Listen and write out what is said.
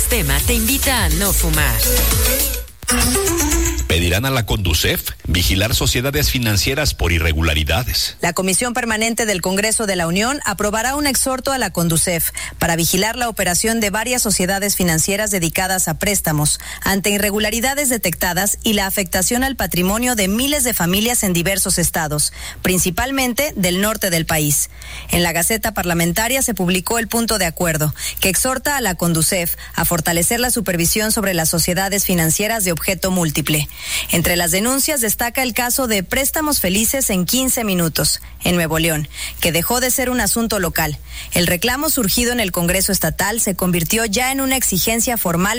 Sistema te invita a no fumar. Pedirán a la Conducef vigilar sociedades financieras por irregularidades. La Comisión Permanente del Congreso de la Unión aprobará un exhorto a la Conducef para vigilar la operación de varias sociedades financieras dedicadas a préstamos ante irregularidades detectadas y la afectación al patrimonio de miles de familias en diversos estados, principalmente del norte del país. En la Gaceta Parlamentaria se publicó el punto de acuerdo que exhorta a la Conducef a fortalecer la supervisión sobre las sociedades financieras de objeto múltiple. Entre las denuncias destaca el caso de Préstamos Felices en 15 minutos, en Nuevo León, que dejó de ser un asunto local. El reclamo surgido en el Congreso Estatal se convirtió ya en una exigencia formal